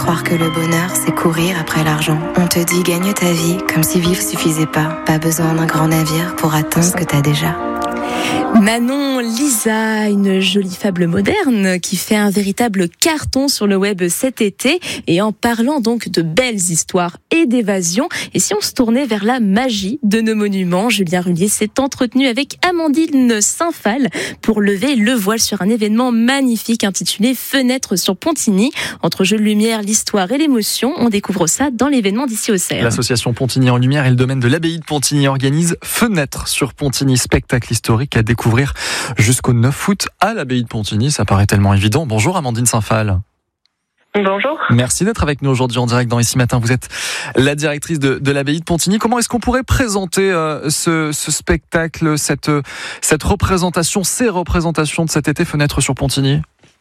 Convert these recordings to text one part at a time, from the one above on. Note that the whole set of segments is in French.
croire que le bonheur, c'est courir après l'argent. On te dit gagne ta vie, comme si vivre suffisait pas. Pas besoin d'un grand navire pour atteindre ce que t'as déjà. Manon Lisa, une jolie fable moderne qui fait un véritable carton sur le web cet été. Et en parlant donc de belles histoires et d'évasion, et si on se tournait vers la magie de nos monuments, Julien Rullier s'est entretenu avec Amandine Saint-Phal pour lever le voile sur un événement magnifique intitulé Fenêtre sur Pontigny. Entre jeux de lumière, l'histoire et l'émotion, on découvre ça dans l'événement d'Ici au Cerf. L'association Pontigny en Lumière et le domaine de l'abbaye de Pontigny organisent Fenêtre sur Pontigny, spectacle historique à découvrir jusqu'au 9 août à l'abbaye de Pontigny. Ça paraît tellement évident. Bonjour Amandine Saint-Phal. Bonjour. Merci d'être avec nous aujourd'hui en direct dans Ici Matin. Vous êtes la directrice de l'abbaye de Pontigny. Comment est-ce qu'on pourrait présenter ce spectacle, cette représentation, ces représentations de cet été Fenêtre sur Pontigny ?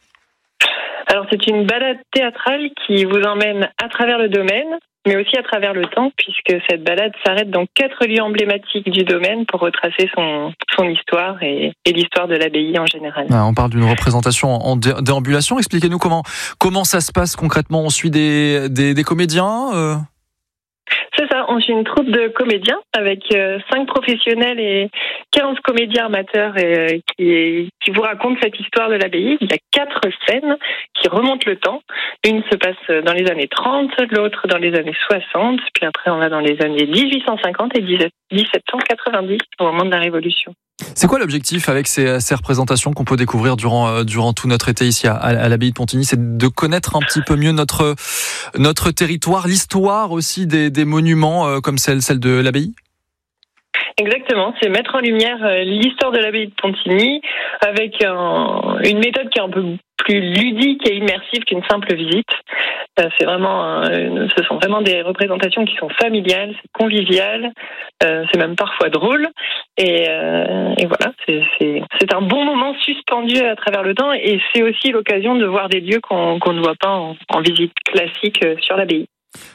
Alors c'est une balade théâtrale qui vous emmène à travers le domaine, mais aussi à travers le temps, puisque cette balade s'arrête dans 4 lieux emblématiques du domaine pour retracer son histoire et l'histoire de l'abbaye en général. On parle d'une représentation en déambulation. Expliquez-nous comment ça se passe concrètement. On suit des comédiens C'est ça, on suit une troupe de comédiens avec 5 professionnels et 15 comédiens amateurs qui vous racontent cette histoire de l'abbaye. Il y a 4 scènes qui remontent le temps. Une se passe dans les années 30, l'autre dans les années 60, puis après on va dans les années 1850 et 1790 au moment de la Révolution. C'est quoi l'objectif avec ces représentations qu'on peut découvrir durant tout notre été ici à l'abbaye de Pontigny? C'est de connaître un petit peu mieux notre territoire, l'histoire aussi des monuments comme celle de l'abbaye? Exactement, c'est mettre en lumière l'histoire de l'abbaye de Pontigny avec une méthode qui est un peu plus ludique et immersive qu'une simple visite. Ce sont vraiment des représentations qui sont familiales, c'est convivial, c'est même parfois drôle. Et voilà, c'est un bon moment suspendu à travers le temps et c'est aussi l'occasion de voir des lieux qu'on ne voit pas en visite classique sur l'abbaye.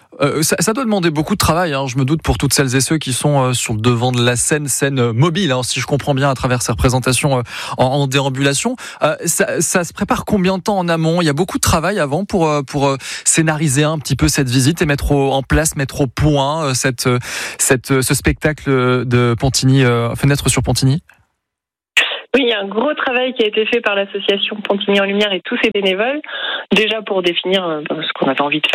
Ça doit demander beaucoup de travail, je me doute, pour toutes celles et ceux qui sont sur le devant de la scène mobile, si je comprends bien, à travers ces représentations en déambulation. Ça se prépare combien de temps en amont? Il y a beaucoup de travail avant pour scénariser un petit peu cette visite et mettre au point ce spectacle de Pontigny, Fenêtre sur Pontigny. Oui, il y a un gros travail qui a été fait par l'association Pontigny en Lumière et tous ses bénévoles, déjà pour définir ce qu'on avait envie de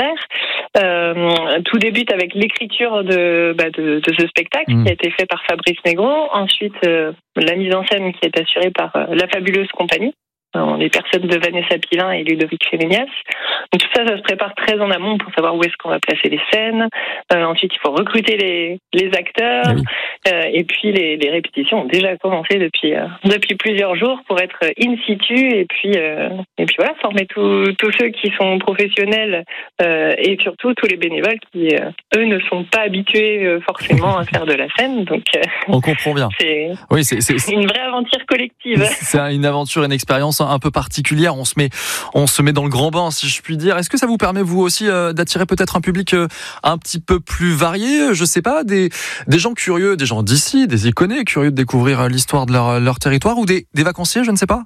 faire. Tout débute avec l'écriture de ce spectacle qui a été fait par Fabrice Negron. Ensuite, la mise en scène qui est assurée par la fabuleuse compagnie, les personnes de Vanessa Pilin et Ludovic Féménias. Donc tout ça se prépare très en amont pour savoir où est-ce qu'on va placer les scènes. Ensuite, il faut recruter les acteurs. Oui. Et puis les répétitions ont déjà commencé depuis plusieurs jours pour être in situ. Et puis voilà, former tous ceux qui sont professionnels et surtout tous les bénévoles qui, eux, ne sont pas habitués forcément à faire de la scène. Donc, on comprend bien. C'est une vraie aventure collective. C'est une aventure, une expérience un peu particulière. On se met dans le grand bain, si je puis dire. Est-ce que ça vous permet, vous aussi, d'attirer peut-être un public un petit peu plus varié? Je sais pas, des gens curieux, des gens d'ici, des iconés curieux de découvrir l'histoire de leur territoire, ou des vacanciers, je ne sais pas?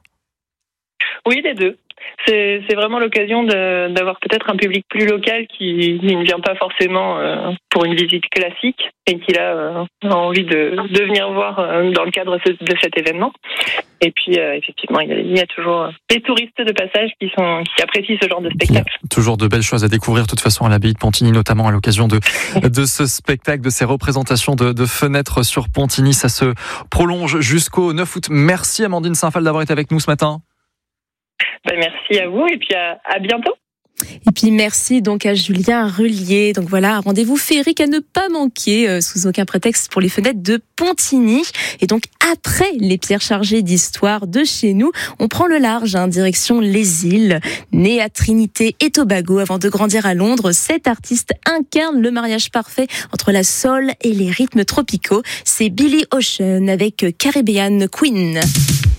Oui, les deux. C'est vraiment l'occasion d'avoir peut-être un public plus local qui ne vient pas forcément pour une visite classique et qui a envie de venir voir dans le cadre de cet événement. Et puis effectivement, il y a toujours des touristes de passage qui apprécient ce genre de spectacle. Toujours de belles choses à découvrir de toute façon à l'abbaye de Pontigny, notamment à l'occasion de ce spectacle, de ces représentations de Fenêtres sur Pontigny. Ça se prolonge jusqu'au 9 août. Merci Amandine Saint-Phal d'avoir été avec nous ce matin. Merci à vous et puis à bientôt. Et puis merci donc à Julien Rullier. Donc voilà, un rendez-vous féerique à ne pas manquer sous aucun prétexte pour les Fenêtres de Pontigny. Et donc après les pierres chargées d'histoire de chez nous, on prend le large, direction les îles. Né à Trinité et Tobago avant de grandir à Londres, cet artiste incarne le mariage parfait entre la soul et les rythmes tropicaux. C'est Billy Ocean avec Caribbean Queen.